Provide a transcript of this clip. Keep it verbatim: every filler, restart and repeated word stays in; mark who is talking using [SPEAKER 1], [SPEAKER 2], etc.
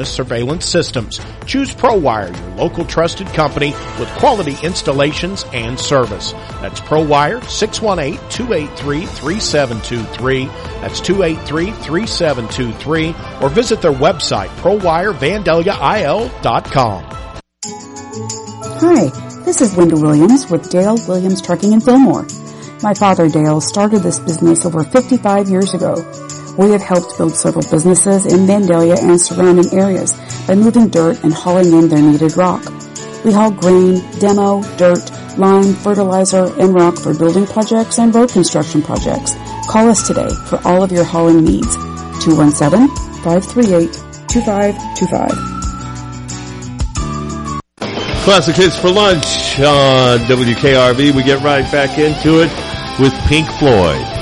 [SPEAKER 1] surveillance systems. Choose ProWire, your local trusted company with quality installations and service. That's ProWire, six one eight, two eight three, three seven two three. That's two eight three, three seven two three. Or visit their website, pro wire vandalia I L dot com.
[SPEAKER 2] Hi, this is Linda Williams with Dale Williams Trucking in Fillmore. My father, Dale, started this business over fifty-five years ago. We have helped build several businesses in Vandalia and surrounding areas by moving dirt and hauling in their needed rock. We haul grain, demo, dirt, lime, fertilizer, and rock for building projects and road construction projects. Call us today for all of your hauling needs. two one seven, five three eight, two five two five.
[SPEAKER 3] Classic Hits for Lunch on W K R V. We get right back into it with Pink Floyd.